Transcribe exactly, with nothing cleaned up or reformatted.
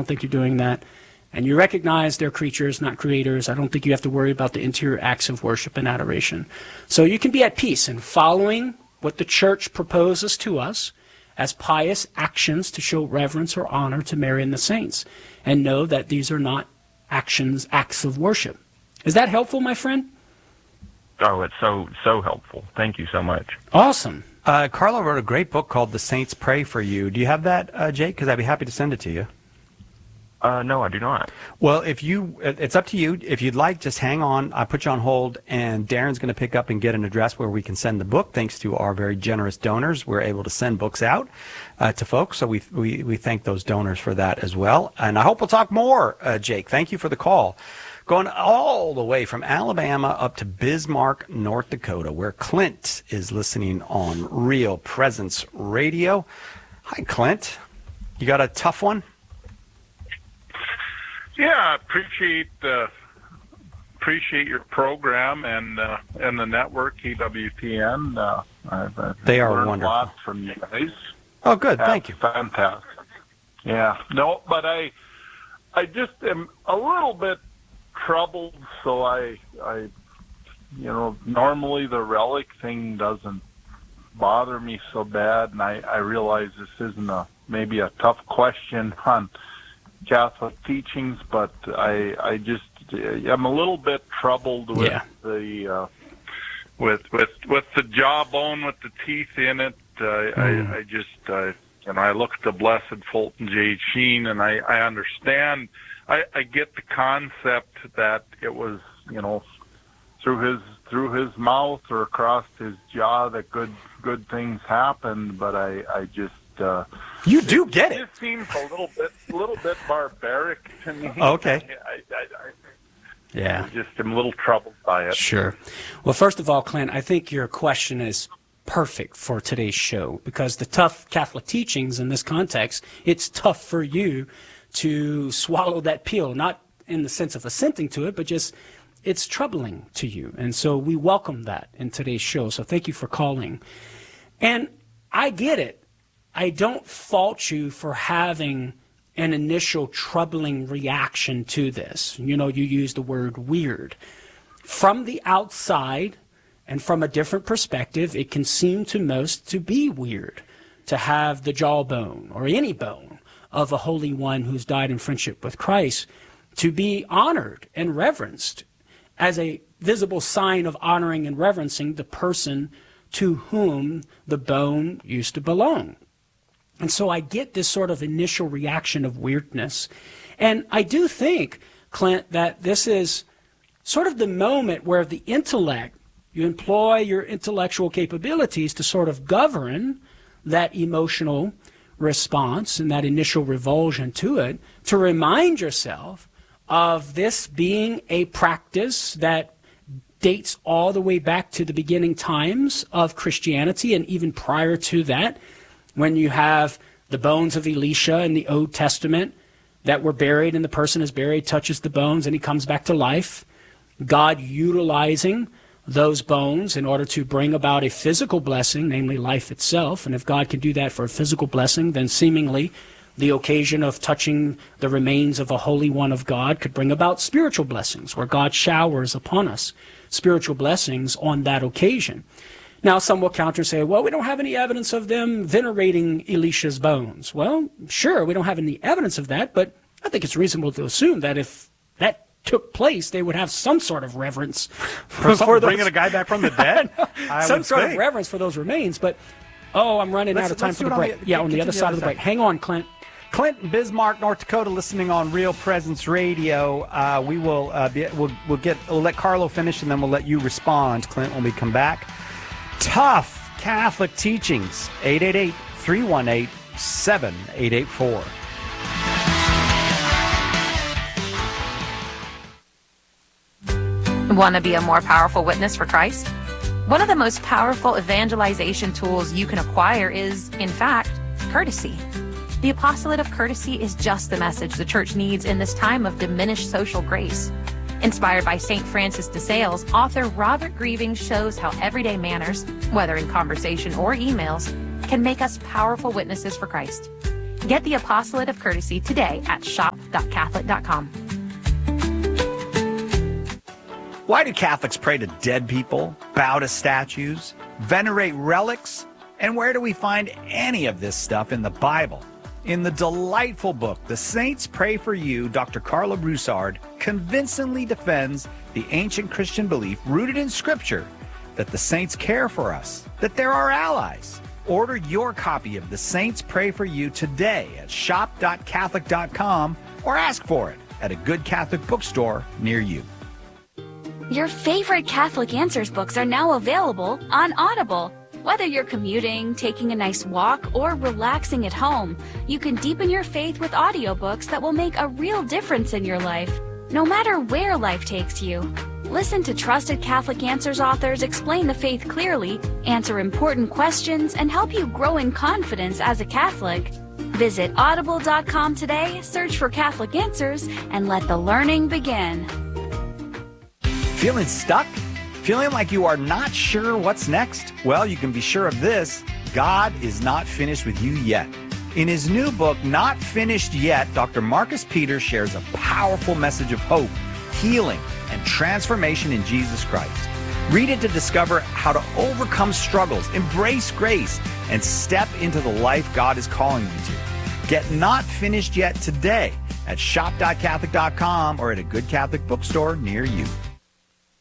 don't think you're doing that. And you recognize they're creatures, not creators. I don't think you have to worry about the interior acts of worship and adoration. So you can be at peace in following what the church proposes to us as pious actions to show reverence or honor to Mary and the saints, and know that these are not actions, acts of worship. Is that helpful, my friend? Oh, it's so, so helpful. Thank you so much. Awesome. Uh, Carlo wrote a great book called The Saints Pray for You. Do you have that, uh, Jake? Because I'd be happy to send it to you. Uh, no, I do not. Well, if you, it's up to you. If you'd like, just hang on. I put you on hold, and Darren's going to pick up and get an address where we can send the book. Thanks to our very generous donors, we're able to send books out uh, to folks. So we, we we thank those donors for that as well. And I hope we'll talk more, uh, Jake. Thank you for the call. Going all the way from Alabama up to Bismarck, North Dakota, where Clint is listening on Real Presence Radio. Hi, Clint. You got a tough one? Yeah, I appreciate uh, appreciate your program and uh, and the network E W T N. Uh, I've, I've they are learned wonderful. a lot from you guys. Oh, good. That's Thank you. Fantastic. Yeah. No, but I I just am a little bit troubled. So I I you know normally the relic thing doesn't bother me so bad, and I I realize this isn't a maybe a tough question on Catholic teachings, but I I just I'm a little bit troubled with yeah. the uh, with with with the jawbone with the teeth in it. Uh, mm. I I just uh, you know I look at the Blessed Fulton J. Sheen, and I I understand. I I get the concept that it was you know through his through his mouth or across his jaw that good good things happened, but I I just uh, You do get it. It seems a little bit, a little bit barbaric to me. Okay. I, I, I, Yeah. I just am a little troubled by it. Sure. Well, first of all, Clint, I think your question is perfect for today's show, because the tough Catholic teachings in this context, it's tough for you to swallow that pill, not in the sense of assenting to it, but just it's troubling to you. And so we welcome that in today's show. So thank you for calling. And I get it. I don't fault you for having an initial troubling reaction to this. You know, you use the word weird. From the outside and from a different perspective, it can seem to most to be weird to have the jawbone or any bone of a holy one who's died in friendship with Christ to be honored and reverenced as a visible sign of honoring and reverencing the person to whom the bone used to belong. And so I get this sort of initial reaction of weirdness. And I do think, Clint, that this is sort of the moment where the intellect, you employ your intellectual capabilities to sort of govern that emotional response and that initial revulsion to it, to remind yourself of this being a practice that dates all the way back to the beginning times of Christianity, and even prior to that, when you have the bones of Elisha in the Old Testament that were buried, and the person is buried, touches the bones, and he comes back to life. God utilizing those bones in order to bring about a physical blessing, namely life itself. And if God can do that for a physical blessing, then seemingly the occasion of touching the remains of a holy one of God could bring about spiritual blessings, where God showers upon us spiritual blessings on that occasion. Now, some will counter and say, well, we don't have any evidence of them venerating Elisha's bones. Well, sure, we don't have any evidence of that, but I think it's reasonable to assume that if that took place, they would have some sort of reverence for, for those, bringing a guy back from the dead. some sort think. of reverence for those remains. But oh, I'm running let's, out of time for the break. The, yeah, on the other side of the break. Hang on, Clint. Clint in Bismarck, North Dakota, listening on Real Presence Radio. Uh, we will uh, be, we'll, we'll get we'll let Carlo finish, and then we'll let you respond, Clint, when we come back. Tough Catholic teachings. eight eight eight, three one eight, seven eight eight four. Want to be a more powerful witness for Christ? One of the most powerful evangelization tools you can acquire is, in fact, courtesy. The apostolate of courtesy is just the message the church needs in this time of diminished social grace. Inspired by Saint Francis de Sales, author Robert Grieving shows how everyday manners, whether in conversation or emails, can make us powerful witnesses for Christ. Get the Apostolate of Courtesy today at shop dot catholic dot com. Why do Catholics pray to dead people, bow to statues, venerate relics? And where do we find any of this stuff in the Bible? In the delightful book, The Saints Pray for You, Doctor Carla Broussard convincingly defends the ancient Christian belief rooted in Scripture that the saints care for us, that they're our allies. Order your copy of The Saints Pray for You today at shop dot catholic dot com or ask for it at a good Catholic bookstore near you. Your favorite Catholic Answers books are now available on Audible. Whether you're commuting, taking a nice walk, or relaxing at home, you can deepen your faith with audiobooks that will make a real difference in your life, no matter where life takes you. Listen to trusted Catholic Answers authors explain the faith clearly, answer important questions, and help you grow in confidence as a Catholic. Visit audible dot com today, search for Catholic Answers, and let the learning begin. Feeling stuck? Feeling like you are not sure what's next? Well, you can be sure of this. God is not finished with you yet. In his new book, Not Finished Yet, Doctor Marcus Peters shares a powerful message of hope, healing, and transformation in Jesus Christ. Read it to discover how to overcome struggles, embrace grace, and step into the life God is calling you to. Get Not Finished Yet today at shop dot catholic dot com or at a good Catholic bookstore near you.